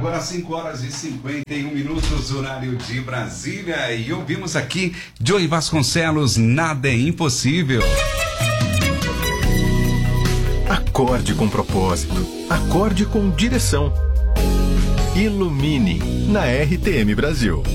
Agora 5 horas e 51 minutos, horário de Brasília, e ouvimos aqui Joey Vasconcelos, Nada é Impossível. Acorde com propósito, acorde com direção. Ilumine na RTM Brasil.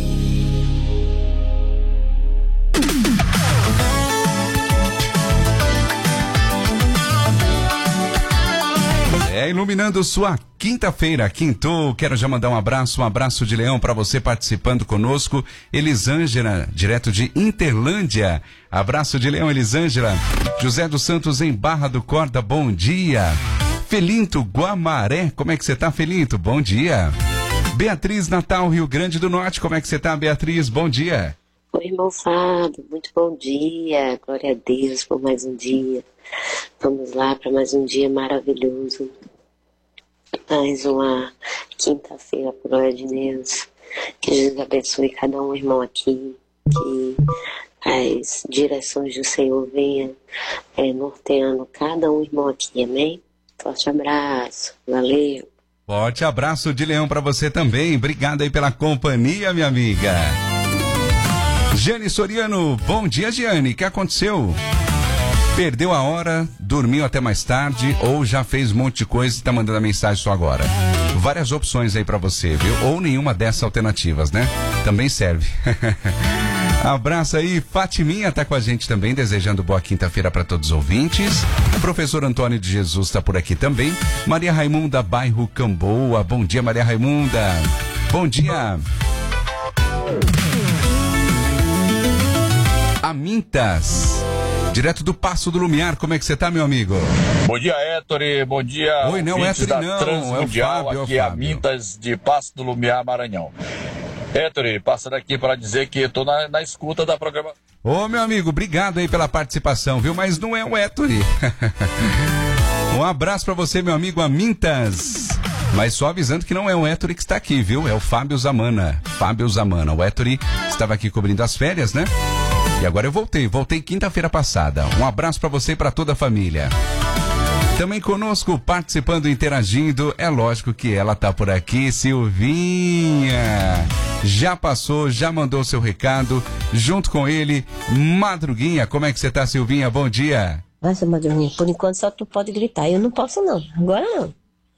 Iluminando sua quinta-feira, quintou. Quero já mandar um abraço de leão para você participando conosco. Elisângela, direto de Interlândia. Abraço de leão, Elisângela. José dos Santos em Barra do Corda, bom dia. Felinto, Guamaré, como é que você tá, Felinto? Bom dia. Beatriz, Natal, Rio Grande do Norte, como é que você tá, Beatriz? Bom dia. Oi, irmão Fábio, muito bom dia. Glória a Deus por mais um dia. Vamos lá para mais um dia maravilhoso. Mais uma quinta-feira, por glória de Deus. Que Jesus abençoe cada um, irmão, aqui. Que as direções do Senhor venham norteando cada um, irmão, aqui. Amém? Forte abraço. Valeu. Forte abraço de leão para você também. Obrigado aí pela companhia, minha amiga. Jane Soriano, bom dia, Giane. O que aconteceu? Perdeu a hora, dormiu até mais tarde ou já fez um monte de coisa e tá mandando a mensagem só agora? Várias opções aí pra você, viu? Ou nenhuma dessas alternativas, né? Também serve. Abraço aí, Fatiminha tá com a gente também, desejando boa quinta-feira para todos os ouvintes. O professor Antônio de Jesus tá por aqui também. Maria Raimunda, bairro Camboa. Bom dia, Maria Raimunda. Bom dia. Amintas, direto do Passo do Lumiar, como é que você tá, meu amigo? Bom dia, Ettore, bom dia. Oi, não, Ettore não, Transmundial, é o Fábio, aqui é a Mintas de Passo do Lumiar, Maranhão. Ettore, passando aqui para dizer que eu tô na escuta da programação. Ô, meu amigo, obrigado aí pela participação, viu? Mas não é o Ettore. Um abraço pra você, meu amigo Amintas. Mas só avisando que não é o Ettore que está aqui, viu? É o Fábio Zamana. Fábio Zamana. O Ettore estava aqui cobrindo as férias, né? E agora eu voltei quinta-feira passada. Um abraço pra você e pra toda a família. Também conosco, participando, interagindo, é lógico que ela tá por aqui, Silvinha. Já passou, já mandou seu recado, junto com ele, Madruguinha. Como é que você tá, Silvinha? Bom dia. Nossa, Madruguinha, por enquanto só tu pode gritar, eu não posso não, agora não.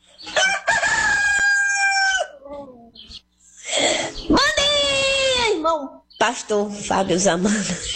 Bom dia, irmão Pastor Fábio Zamana.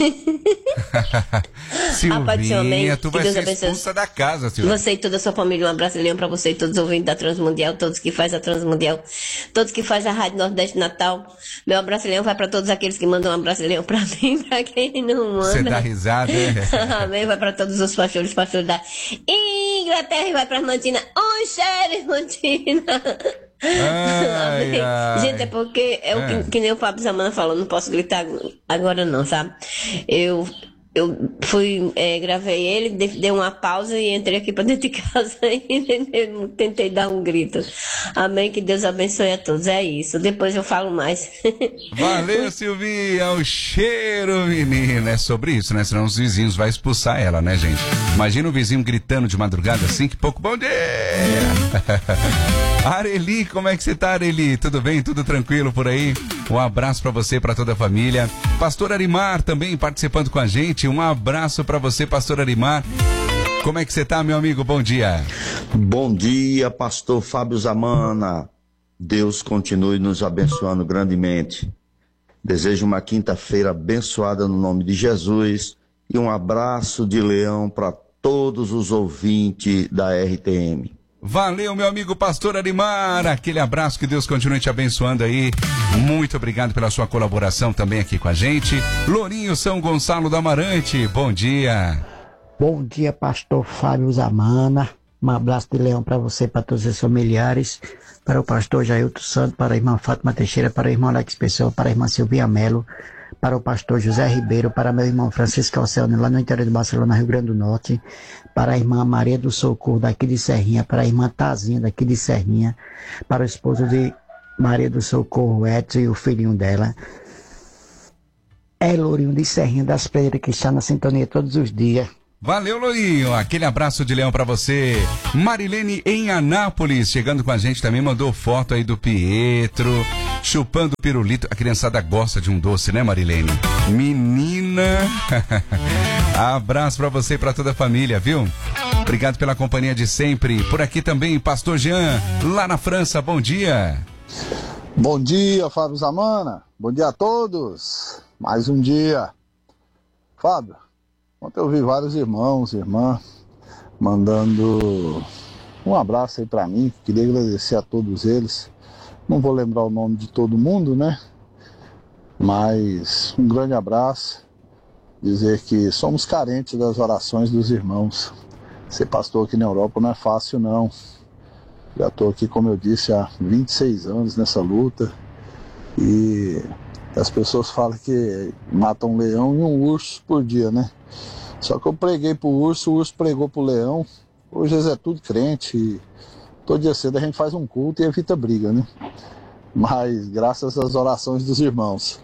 Silvinha, tu vai ser expulsa da casa, Silvinha. Você e toda a sua família, um abraço leão pra você e todos os ouvintes da Transmundial, todos que fazem a Transmundial, todos que fazem a Rádio Nordeste Natal. Meu abraço leão vai pra todos aqueles que mandam um abraço leão pra mim, pra quem não manda. Você dá risada, é? Amém, vai pra todos os pastores da Inglaterra e vai pra Mantina. Um cheiro, Mantina. Ai, ai. Gente, é porque que nem o Fábio Zamana falou, não posso gritar agora não, sabe? Eu fui, gravei ele, dei uma pausa e entrei aqui pra dentro de casa e tentei dar um grito. Amém, que Deus abençoe a todos, é isso. Depois eu falo mais. Valeu, Silvinha, o cheiro, menina. É sobre isso, né? Senão os vizinhos vão expulsar ela, né, gente? Imagina o vizinho gritando de madrugada assim, que pouco bom dia! Areli, como é que você tá, Areli? Tudo bem? Tudo tranquilo por aí? Um abraço pra você e pra toda a família. Pastor Arimar também participando com a gente. Um abraço pra você, Pastor Arimar. Como é que você tá, meu amigo? Bom dia. Bom dia, Pastor Fábio Zamana. Deus continue nos abençoando grandemente. Desejo uma quinta-feira abençoada no nome de Jesus e um abraço de leão para todos os ouvintes da RTM. Valeu, meu amigo Pastor Arimar, aquele abraço, que Deus continue te abençoando aí. Muito obrigado pela sua colaboração também aqui com a gente. Lourinho São Gonçalo do Amarante, bom dia. Bom dia, Pastor Fábio Zamana. Um abraço de leão para você, para todos os familiares, para o pastor Jailton Santos, para a irmã Fátima Teixeira, para a irmã Alex Pessoa, para a irmã Silvia Melo, para o pastor José Ribeiro, para meu irmão Francisco Alcione, lá no interior de Barcelona, Rio Grande do Norte, para a irmã Maria do Socorro, daqui de Serrinha, para a irmã Tazinha, daqui de Serrinha, para o esposo de Maria do Socorro, Edson, e o filhinho dela, Lourinho de Serrinha das Pedras, que está na sintonia todos os dias. Valeu, Lourinho. Aquele abraço de leão pra você. Marilene em Anápolis, chegando com a gente também, mandou foto aí do Pietro, chupando pirulito. A criançada gosta de um doce, né, Marilene? Menina. Abraço pra você e pra toda a família, viu? Obrigado pela companhia de sempre. Por aqui também, Pastor Jean, lá na França. Bom dia. Bom dia, Fábio Zamana. Bom dia a todos. Mais um dia. Fábio, ontem eu vi vários irmãos e irmãs mandando um abraço aí pra mim. Queria agradecer a todos eles. Não vou lembrar o nome de todo mundo, né? Mas um grande abraço. Dizer que somos carentes das orações dos irmãos. Ser pastor aqui na Europa não é fácil, não. Já estou aqui, como eu disse, há 26 anos nessa luta. E as pessoas falam que matam um leão e um urso por dia, né? Só que eu preguei pro urso, o urso pregou pro leão. Hoje eles é tudo crente. E todo dia cedo a gente faz um culto e evita briga, né? Mas graças às orações dos irmãos.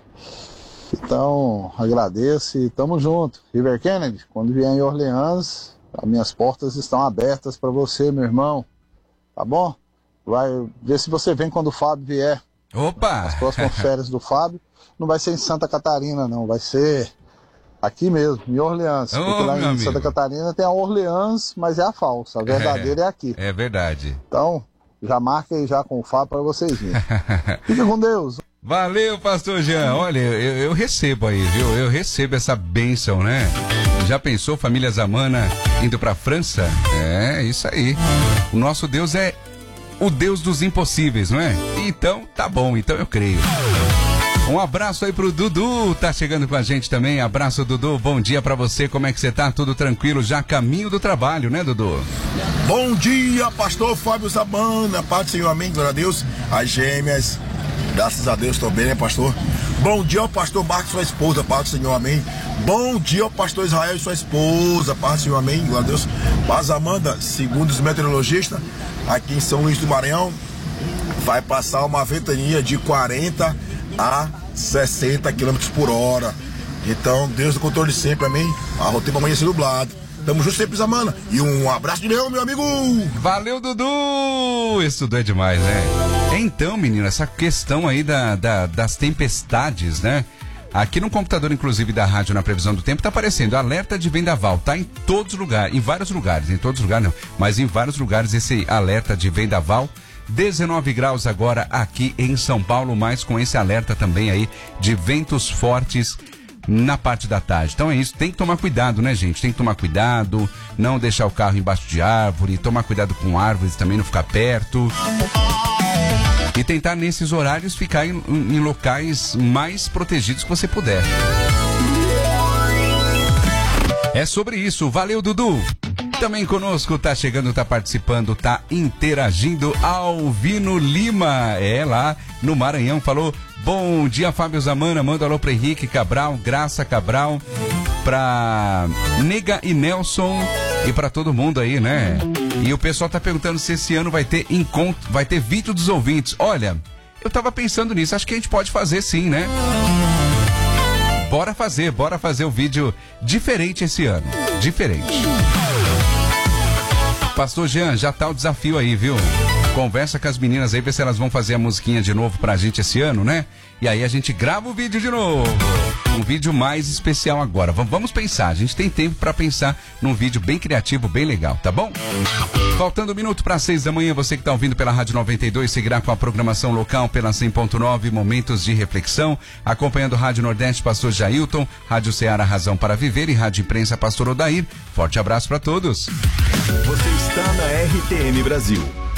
Então, agradeço e tamo junto. River Kennedy, quando vier em Orleans, as minhas portas estão abertas para você, meu irmão. Tá bom? Vai ver se você vem quando o Fábio vier. Opa! As próximas férias do Fábio não vai ser em Santa Catarina, não. Vai ser aqui mesmo, em Orleans. Porque lá em Santa Catarina tem a Orleans, mas é a falsa. A verdadeira é aqui. É verdade. Então, já marca aí já com o Fábio para vocês virem. Fica com Deus. Valeu, Pastor Jean. Olha, eu recebo aí, viu? Eu recebo essa bênção, né? Já pensou, família Zamana indo pra França? É, isso aí. O nosso Deus é o Deus dos impossíveis, não é? Então, tá bom, então eu creio. Um abraço aí pro Dudu, tá chegando com a gente também. Abraço, Dudu, bom dia pra você, como é que você tá? Tudo tranquilo, já caminho do trabalho, né, Dudu? Bom dia, pastor Fábio Zamana, paz do Senhor, amém, glória a Deus. As gêmeas, graças a Deus, estou bem, né, pastor? Bom dia ao pastor Marcos, sua esposa, paz do Senhor, amém. Bom dia ao pastor Israel e sua esposa, paz do Senhor, amém, glória a Deus. Paz, Amanda, segundo os meteorologistas, aqui em São Luís do Maranhão, vai passar uma ventania de 40 a 60 km por hora. Então, Deus no controle sempre, amém. O tempo amanhã ser nublado. Tamo junto sempre, Zamana. E um abraço de leão, meu amigo. Valeu, Dudu. Isso tudo é demais, né? Então, menino, essa questão aí das tempestades, né? Aqui no computador, inclusive, da rádio, na previsão do tempo, tá aparecendo alerta de vendaval. Tá em todos os lugares, em vários lugares. Em todos os lugares não, mas em vários lugares esse alerta de vendaval. 19 graus agora aqui em São Paulo, mas com esse alerta também aí de ventos fortes na parte da tarde. Então é isso, tem que tomar cuidado, né, gente? Tem que tomar cuidado, não deixar o carro embaixo de árvore, tomar cuidado com árvores também, não ficar perto. E tentar nesses horários ficar em locais mais protegidos que você puder. É sobre isso, valeu, Dudu! Também conosco, tá chegando, tá participando, tá interagindo, Alvino Lima, lá no Maranhão, falou, bom dia, Fábio Zamana, manda alô pra Henrique Cabral, Graça Cabral, pra Nega e Nelson e pra todo mundo aí, né? E o pessoal tá perguntando se esse ano vai ter encontro, vai ter vídeo dos ouvintes. Olha, eu tava pensando nisso, acho que a gente pode fazer sim, né? Bora fazer o vídeo diferente esse ano, diferente. Pastor Jean, já tá o desafio aí, viu? Conversa com as meninas aí, vê se elas vão fazer a musiquinha de novo pra gente esse ano, né? E aí a gente grava o vídeo de novo. Um vídeo mais especial agora. Vamos pensar, a gente tem tempo pra pensar num vídeo bem criativo, bem legal, tá bom? Faltando 1 minuto para 6 da manhã, você que tá ouvindo pela Rádio 92, seguirá com a programação local pela 100.9, Momentos de Reflexão, acompanhando Rádio Nordeste, Pastor Jailton, Rádio Ceará, Razão para Viver e Rádio Imprensa, Pastor Odair. Forte abraço para todos. Você está na RTM Brasil.